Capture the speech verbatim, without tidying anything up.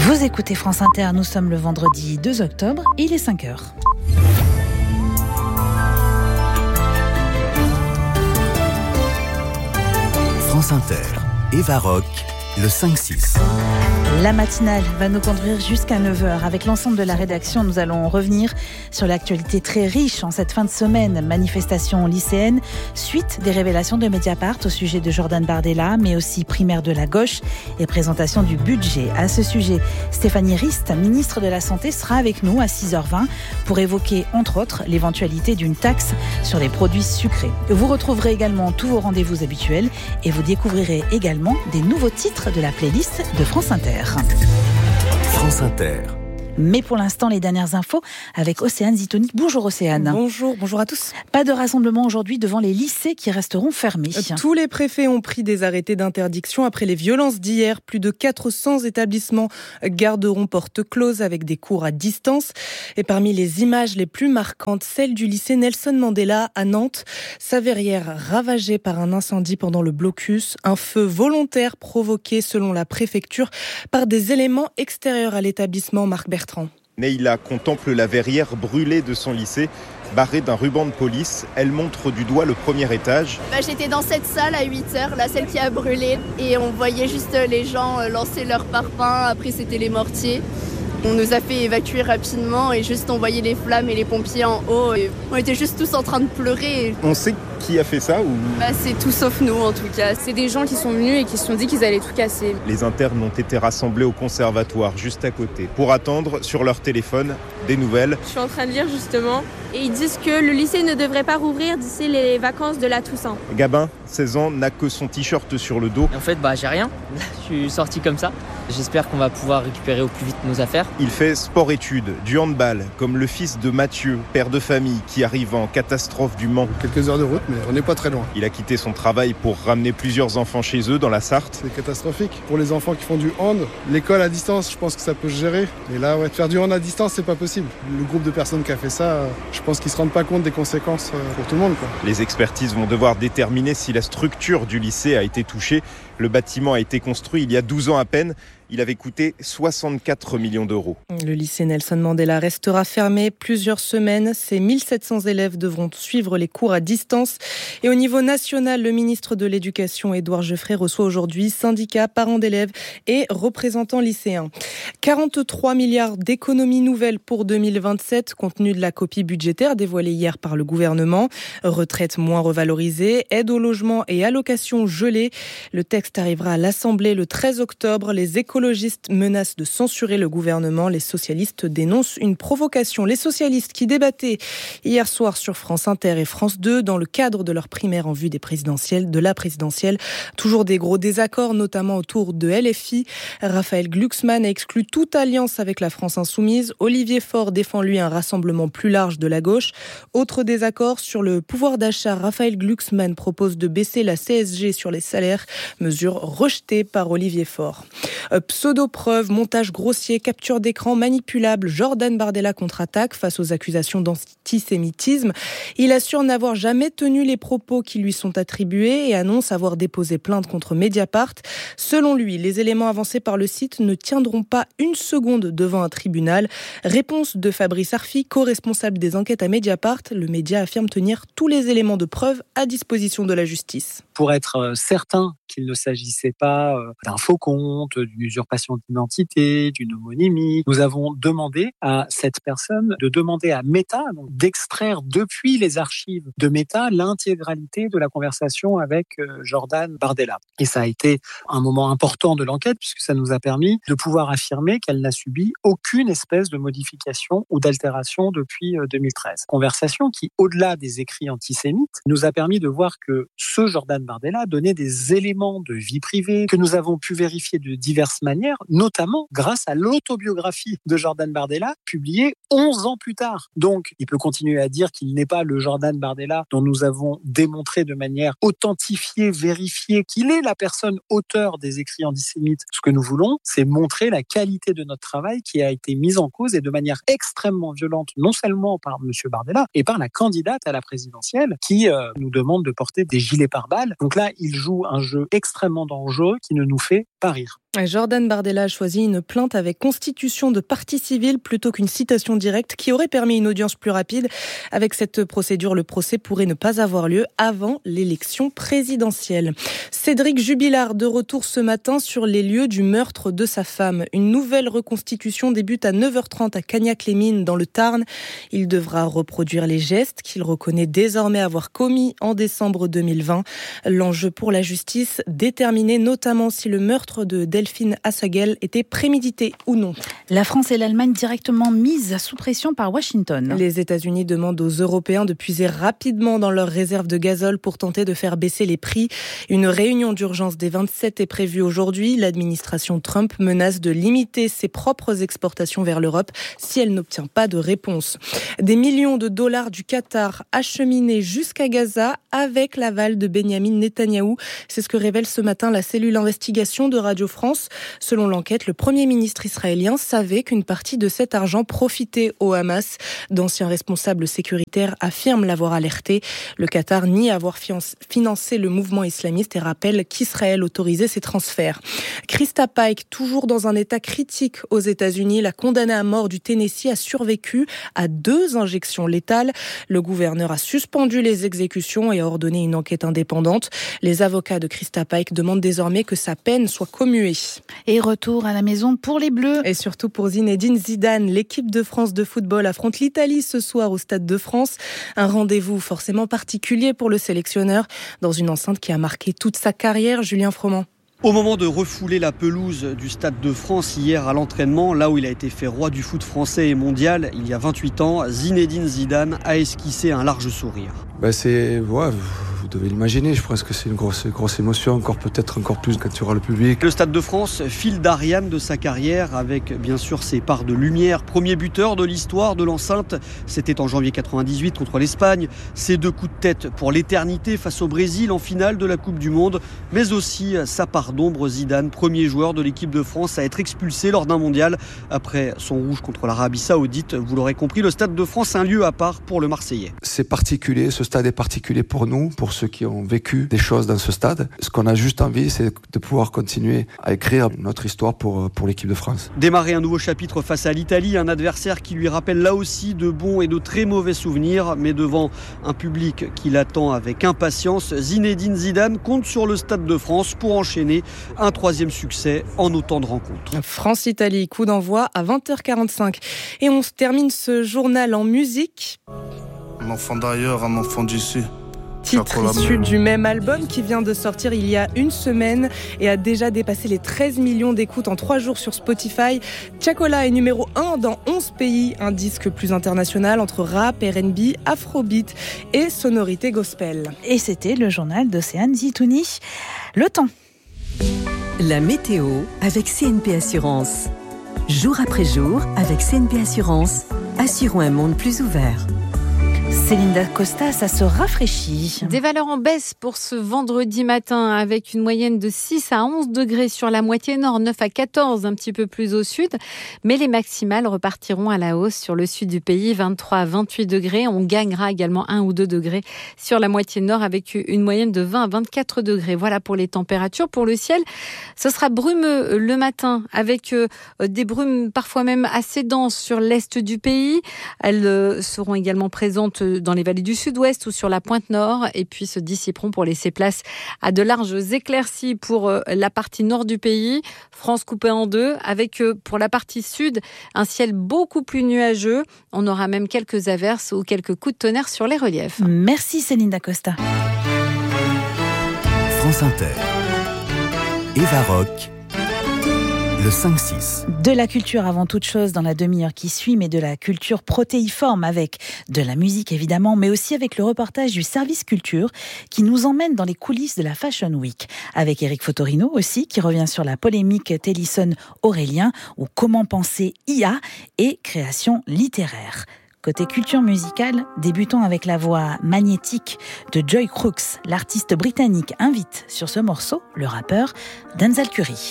Vous écoutez France Inter, nous sommes le vendredi deux octobre, il est cinq heures. France Inter, Eva Rock, le cinq six. La matinale va nous conduire jusqu'à neuf heures. Avec l'ensemble de la rédaction, nous allons revenir sur l'actualité très riche en cette fin de semaine. Manifestation lycéenne, suite des révélations de Mediapart au sujet de Jordan Bardella, mais aussi primaire de la gauche et présentation du budget. À ce sujet, Stéphanie Rist, ministre de la Santé, sera avec nous à six heures vingt pour évoquer, entre autres, l'éventualité d'une taxe sur les produits sucrés. Vous retrouverez également tous vos rendez-vous habituels et vous découvrirez également des nouveaux titres de la playlist de France Inter. France Inter. Mais pour l'instant, les dernières infos avec Océane Zitoni. Bonjour Océane. Bonjour, bonjour à tous. Pas de rassemblement aujourd'hui devant les lycées qui resteront fermés. Tous les préfets ont pris des arrêtés d'interdiction après les violences d'hier. Plus de quatre cents établissements garderont porte close avec des cours à distance. Et parmi les images les plus marquantes, celle du lycée Nelson Mandela à Nantes. Sa verrière ravagée par un incendie pendant le blocus. Un feu volontaire provoqué, selon la préfecture, par des éléments extérieurs à l'établissement. Marc Bertrand. Neila contemple la verrière brûlée de son lycée, barrée d'un ruban de police. Elle montre du doigt le premier étage. Bah, j'étais dans cette salle à huit heures, là, celle qui a brûlé. Et on voyait juste les gens lancer leurs parpaings. Après, c'était les mortiers. On nous a fait évacuer rapidement et juste on voyait les flammes et les pompiers en haut. Et on était juste tous en train de pleurer. On sait qui a fait ça ou... bah, c'est tout sauf nous en tout cas. C'est des gens qui sont venus et qui se sont dit qu'ils allaient tout casser. Les internes ont été rassemblés au conservatoire juste à côté pour attendre sur leur téléphone des nouvelles. Je suis en train de lire justement et ils disent que le lycée ne devrait pas rouvrir d'ici les vacances de la Toussaint. Gabin, seize ans, n'a que son t-shirt sur le dos. En fait, bah j'ai rien. Je suis sorti comme ça. J'espère qu'on va pouvoir récupérer au plus vite nos affaires. Il fait sport-études, du handball, comme le fils de Mathieu, père de famille, qui arrive en catastrophe du Mans. Quelques heures de route, mais on n'est pas très loin. Il a quitté son travail pour ramener plusieurs enfants chez eux dans la Sarthe. C'est catastrophique. Pour les enfants qui font du hand, l'école à distance, je pense que ça peut se gérer. Mais là, ouais, faire du hand à distance, c'est pas possible. Le groupe de personnes qui a fait ça, je pense qu'ils se rendent pas compte des conséquences pour tout le monde, quoi. Les expertises vont devoir déterminer si la structure du lycée a été touchée. Le bâtiment a été construit il y a douze ans à peine. Il avait coûté soixante-quatre millions d'euros. Le lycée Nelson Mandela restera fermé plusieurs semaines. Ses mille sept cents élèves devront suivre les cours à distance. Et au niveau national, le ministre de l'Éducation, Édouard Geoffrey, reçoit aujourd'hui syndicats, parents d'élèves et représentants lycéens. quarante-trois milliards d'économies nouvelles pour deux mille vingt-sept, compte tenu de la copie budgétaire dévoilée hier par le gouvernement. Retraite moins revalorisée, aide au logement et allocations gelées. Le texte arrivera à l'Assemblée le treize octobre. Les économies Les écologistes menacent de censurer le gouvernement. Les socialistes dénoncent une provocation. Les socialistes qui débattaient hier soir sur France Inter et France deux dans le cadre de leur primaire en vue des présidentielles, de la présidentielle. Toujours des gros désaccords, notamment autour de L F I. Raphaël Glucksmann a exclu toute alliance avec la France insoumise. Olivier Faure défend lui un rassemblement plus large de la gauche. Autre désaccord sur le pouvoir d'achat. Raphaël Glucksmann propose de baisser la C S G sur les salaires, mesure rejetée par Olivier Faure. Pseudo-preuves, montage grossier, capture d'écran manipulable, Jordan Bardella contre-attaque face aux accusations d'antisémitisme. Il assure n'avoir jamais tenu les propos qui lui sont attribués et annonce avoir déposé plainte contre Mediapart. Selon lui, les éléments avancés par le site ne tiendront pas une seconde devant un tribunal. Réponse de Fabrice Arfi, co-responsable des enquêtes à Mediapart. Le média affirme tenir tous les éléments de preuve à disposition de la justice. Pour être certain qu'il ne s'agissait pas d'un faux compte, d'une usurpation d'identité, d'une homonymie. Nous avons demandé à cette personne de demander à Meta donc d'extraire depuis les archives de Meta l'intégralité de la conversation avec Jordan Bardella. Et ça a été un moment important de l'enquête puisque ça nous a permis de pouvoir affirmer qu'elle n'a subi aucune espèce de modification ou d'altération depuis deux mille treize. Conversation qui, au-delà des écrits antisémites, nous a permis de voir que ce Jordan Bardella donnait des éléments de vie privée que nous avons pu vérifier de diverses manières, notamment grâce à l'autobiographie de Jordan Bardella, publiée onze ans plus tard. Donc, il peut continuer à dire qu'il n'est pas le Jordan Bardella dont nous avons démontré de manière authentifiée, vérifiée, qu'il est la personne auteur des écrits antisémites. Ce que nous voulons, c'est montrer la qualité de notre travail qui a été mise en cause et de manière extrêmement violente, non seulement par M. Bardella, et par la candidate à la présidentielle qui euh, nous demande de porter des gilets pare-balles. Donc là, il joue un jeu extrêmement dangereux qui ne nous fait pas rire. Jordan Bardella a choisi une plainte avec constitution de partie civile plutôt qu'une citation directe qui aurait permis une audience plus rapide. Avec cette procédure, le procès pourrait ne pas avoir lieu avant l'élection présidentielle. Cédric Jubilard de retour ce matin sur les lieux du meurtre de sa femme. Une nouvelle reconstitution débute à neuf heures trente à Cagnac-les-Mines dans le Tarn. Il devra reproduire les gestes qu'il reconnaît désormais avoir commis en décembre deux mille vingt. L'enjeu pour la justice, déterminer notamment si le meurtre de Delphine Assagel était prémédité ou non. La France et l'Allemagne directement mises sous pression par Washington. Les États-Unis demandent aux Européens de puiser rapidement dans leurs réserves de gazole pour tenter de faire baisser les prix. Une réunion d'urgence des vingt-sept est prévue aujourd'hui. L'administration Trump menace de limiter ses propres exportations vers l'Europe si elle n'obtient pas de réponse. Des millions de dollars du Qatar acheminés jusqu'à Gaza avec l'aval de Benyamin Netanyahou. C'est ce que révèle ce matin la cellule investigation de Radio France. Selon l'enquête, le Premier ministre israélien savait qu'une partie de cet argent profitait au Hamas. D'anciens responsables sécuritaires affirment l'avoir alerté. Le Qatar nie avoir financé le mouvement islamiste et rappelle qu'Israël autorisait ces transferts. Krista Pike, toujours dans un état critique aux États-Unis, la condamnée à mort du Tennessee a survécu à deux injections létales. Le gouverneur a suspendu les exécutions et a ordonné une enquête indépendante. Les avocats de Krista Pike demandent désormais que sa peine soit commuée. Et retour à la maison pour les Bleus. Et surtout pour Zinedine Zidane. L'équipe de France de football affronte l'Italie ce soir au Stade de France. Un rendez-vous forcément particulier pour le sélectionneur dans une enceinte qui a marqué toute sa carrière. Julien Froment. Au moment de refouler la pelouse du Stade de France hier à l'entraînement, là où il a été fait roi du foot français et mondial il y a vingt-huit ans, Zinedine Zidane a esquissé un large sourire. Ben c'est... Ouais, vous devez l'imaginer, je pense que c'est une grosse, grosse émotion, encore peut-être encore plus quand tu auras le public. Le Stade de France, fil d'Ariane de sa carrière, avec bien sûr ses parts de lumière. Premier buteur de l'histoire de l'enceinte, c'était en janvier quatre-vingt-dix-huit contre l'Espagne. Ses deux coups de tête pour l'éternité face au Brésil en finale de la Coupe du Monde, mais aussi sa part d'ombre. Zidane, premier joueur de l'équipe de France à être expulsé lors d'un mondial après son rouge contre l'Arabie Saoudite. Vous l'aurez compris, le Stade de France, un lieu à part pour le Marseillais. C'est particulier, ce stade est particulier pour nous, pour ceux qui ont vécu des choses dans ce stade. Ce qu'on a juste envie, c'est de pouvoir continuer à écrire notre histoire pour, pour l'équipe de France. Démarrer un nouveau chapitre face à l'Italie, un adversaire qui lui rappelle là aussi de bons et de très mauvais souvenirs, mais devant un public qui l'attend avec impatience, Zinedine Zidane compte sur le Stade de France pour enchaîner un troisième succès en autant de rencontres. France-Italie, coup d'envoi à vingt heures quarante-cinq. Et on se termine ce journal en musique. Un enfant d'ailleurs, un enfant d'ici. Titre issu du même album qui vient de sortir il y a une semaine et a déjà dépassé les treize millions d'écoutes en trois jours sur Spotify. Chacola est numéro un dans onze pays, un disque plus international entre rap, R and B, afrobeat et sonorité gospel. Et c'était le journal d'Océane Zitouni. Le temps. La météo avec C N P Assurance. Jour après jour, avec C N P Assurance, assurons un monde plus ouvert. Céline Dacosta, ça se rafraîchit. Des valeurs en baisse pour ce vendredi matin avec une moyenne de six à onze degrés sur la moitié nord, neuf à quatorze un petit peu plus au sud. Mais les maximales repartiront à la hausse sur le sud du pays, vingt-trois à vingt-huit degrés. On gagnera également un ou deux degrés sur la moitié nord avec une moyenne de vingt à vingt-quatre degrés. Voilà pour les températures. Pour le ciel, ce sera brumeux le matin avec des brumes parfois même assez denses sur l'est du pays. Elles seront également présentes dans les vallées du sud-ouest ou sur la pointe nord et puis se dissiperont pour laisser place à de larges éclaircies pour la partie nord du pays. France coupée en deux avec pour la partie sud un ciel beaucoup plus nuageux. On aura même quelques averses ou quelques coups de tonnerre sur les reliefs. Merci Céline Dacosta. France Inter. Eva Rock. Le cinq six. De la culture avant toute chose dans la demi-heure qui suit, mais de la culture protéiforme avec de la musique évidemment, mais aussi avec le reportage du service culture qui nous emmène dans les coulisses de la Fashion Week. Avec Eric Fotorino aussi qui revient sur la polémique Tennyson-Aurélien ou comment penser I A et création littéraire. Côté culture musicale, débutons avec la voix magnétique de Joy Crooks. L'artiste britannique invite sur ce morceau le rappeur Denzel Curry.